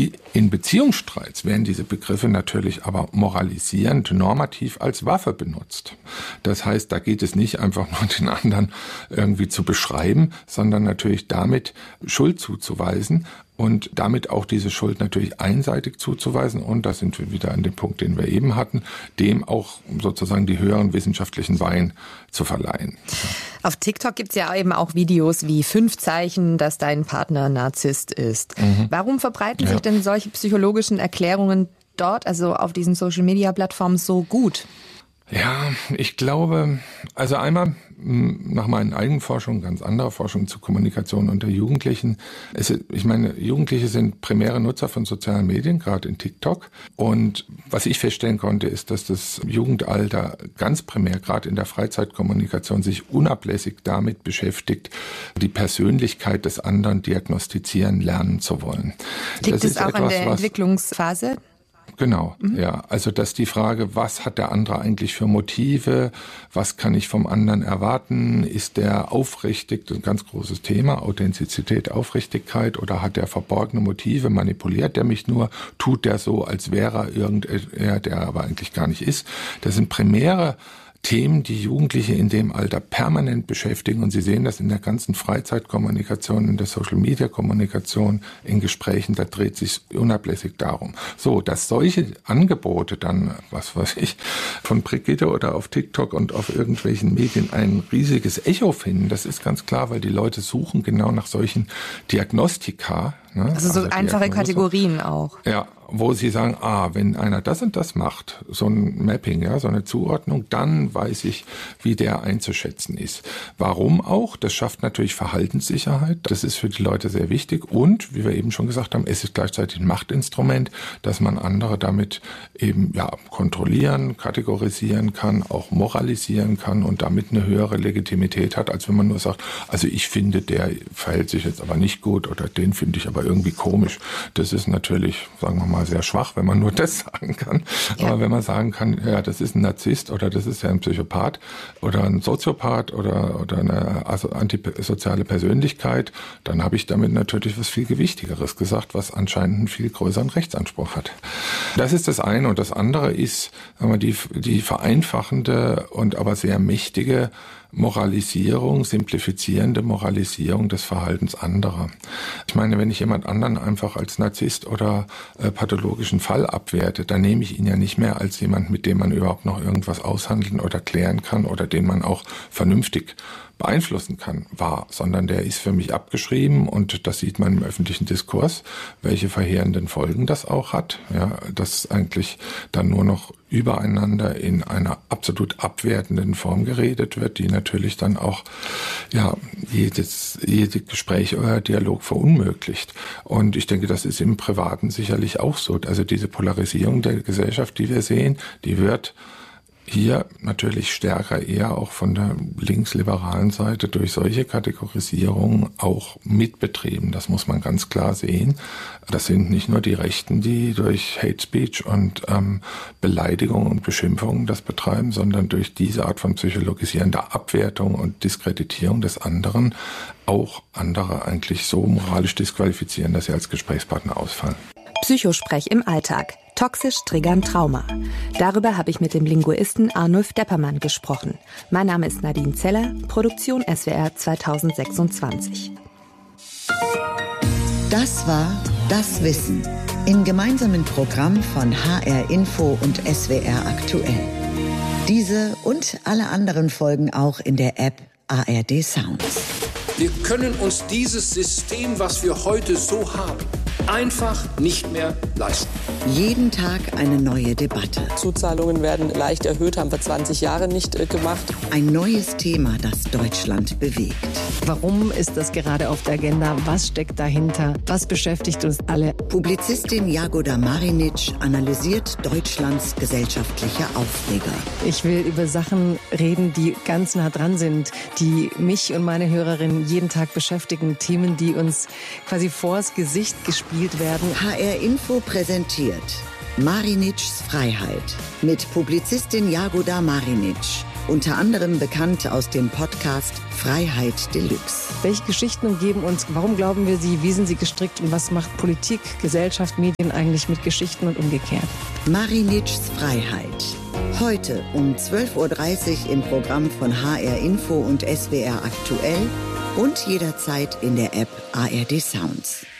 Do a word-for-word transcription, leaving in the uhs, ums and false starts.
In Beziehungsstreits werden diese Begriffe natürlich aber moralisierend, normativ als Waffe benutzt. Das heißt, da geht es nicht einfach nur den anderen irgendwie zu beschreiben, sondern natürlich damit Schuld zuzuweisen und damit auch diese Schuld natürlich einseitig zuzuweisen. Und da sind wir wieder an dem Punkt, den wir eben hatten, dem auch sozusagen die höheren wissenschaftlichen Weihen zu verleihen. Auf TikTok gibt es ja eben auch Videos wie fünf Zeichen, dass dein Partner Narzisst ist. Mhm. Warum verbreiten ja. sich denn solche psychologischen Erklärungen dort, also auf diesen Social-Media-Plattformen, so gut? Ja, ich glaube, also einmal nach meinen eigenen Forschungen, ganz anderer Forschung zu Kommunikation unter Jugendlichen. Es, ich meine, Jugendliche sind primäre Nutzer von sozialen Medien, gerade in TikTok. Und was ich feststellen konnte, ist, dass das Jugendalter ganz primär, gerade in der Freizeitkommunikation, sich unablässig damit beschäftigt, die Persönlichkeit des anderen diagnostizieren lernen zu wollen. Liegt es auch an der Entwicklungsphase? Genau, mhm. ja. Also dass die Frage, was hat der andere eigentlich für Motive, was kann ich vom anderen erwarten, ist der aufrichtig, das ist ein ganz großes Thema, Authentizität, Aufrichtigkeit, oder hat der verborgene Motive, manipuliert der mich nur, tut der so, als wäre er irgendwer, der aber eigentlich gar nicht ist. Das sind primäre Themen, die Jugendliche in dem Alter permanent beschäftigen, und Sie sehen das in der ganzen Freizeitkommunikation, in der Social-Media-Kommunikation, in Gesprächen, da dreht sich unablässig darum. So, dass solche Angebote dann, was weiß ich, von Brigitte oder auf TikTok und auf irgendwelchen Medien ein riesiges Echo finden, das ist ganz klar, weil die Leute suchen genau nach solchen Diagnostika. Ne? Also so also einfache Diagnose. Kategorien auch. Ja, wo sie sagen, ah, wenn einer das und das macht, so ein Mapping, ja, so eine Zuordnung, dann weiß ich, wie der einzuschätzen ist. Warum auch? Das schafft natürlich Verhaltenssicherheit. Das ist für die Leute sehr wichtig. Und, wie wir eben schon gesagt haben, es ist gleichzeitig ein Machtinstrument, dass man andere damit eben, ja, kontrollieren, kategorisieren kann, auch moralisieren kann und damit eine höhere Legitimität hat, als wenn man nur sagt, also ich finde, der verhält sich jetzt aber nicht gut oder den finde ich aber irgendwie komisch. Das ist natürlich, sagen wir mal, sehr schwach, wenn man nur das sagen kann. Ja. Aber wenn man sagen kann, ja, das ist ein Narzisst oder das ist ja ein Psychopath oder ein Soziopath oder, oder eine also antisoziale Persönlichkeit, dann habe ich damit natürlich was viel Gewichtigeres gesagt, was anscheinend einen viel größeren Rechtsanspruch hat. Das ist das eine. Und das andere ist, sagen wir, die, die vereinfachende und aber sehr mächtige Moralisierung, simplifizierende Moralisierung des Verhaltens anderer. Ich meine, wenn ich jemand anderen einfach als Narzisst oder äh, pathologischen Fall abwerte, dann nehme ich ihn ja nicht mehr als jemand, mit dem man überhaupt noch irgendwas aushandeln oder klären kann oder den man auch vernünftig beeinflussen kann, wahr, sondern der ist für mich abgeschrieben, und das sieht man im öffentlichen Diskurs, welche verheerenden Folgen das auch hat, ja, dass eigentlich dann nur noch übereinander in einer absolut abwertenden Form geredet wird, die natürlich dann auch, ja, jedes, jedes Gespräch oder Dialog verunmöglicht. Und ich denke, das ist im Privaten sicherlich auch so. Also diese Polarisierung der Gesellschaft, die wir sehen, die wird hier natürlich stärker eher auch von der linksliberalen Seite durch solche Kategorisierungen auch mitbetrieben. Das muss man ganz klar sehen. Das sind nicht nur die Rechten, die durch Hate Speech und ähm, Beleidigung und Beschimpfungen das betreiben, sondern durch diese Art von psychologisierender Abwertung und Diskreditierung des anderen auch andere eigentlich so moralisch disqualifizieren, dass sie als Gesprächspartner ausfallen. Psychosprech im Alltag. Toxisch triggern Trauma. Darüber habe ich mit dem Linguisten Arnulf Deppermann gesprochen. Mein Name ist Nadine Zeller, Produktion S W R zweitausendsechsundzwanzig. Das war Das Wissen im gemeinsamen Programm von H R Info und S W R Aktuell. Diese und alle anderen Folgen auch in der App A R D Sounds. Wir können uns dieses System, was wir heute so haben, einfach nicht mehr leisten. Jeden Tag eine neue Debatte. Zuzahlungen werden leicht erhöht, haben wir zwanzig Jahre nicht äh, gemacht. Ein neues Thema, das Deutschland bewegt. Warum ist das gerade auf der Agenda? Was steckt dahinter? Was beschäftigt uns alle? Publizistin Jagoda Marinic analysiert Deutschlands gesellschaftliche Aufreger. Ich will über Sachen reden, die ganz nah dran sind, die mich und meine Hörerinnen jeden Tag beschäftigen. Themen, die uns quasi vors Gesicht gespielt werden. H R Info präsentiert Marinics Freiheit mit Publizistin Jagoda Marinic. unter anderem bekannt aus dem Podcast Freiheit Deluxe. Welche Geschichten umgeben uns? Warum glauben wir sie? Wie sind sie gestrickt? Und was macht Politik, Gesellschaft, Medien eigentlich mit Geschichten und umgekehrt? Marinitschs Freiheit. Heute um zwölf Uhr dreißig im Programm von H R Info und S W R Aktuell und jederzeit in der App A R D Sounds.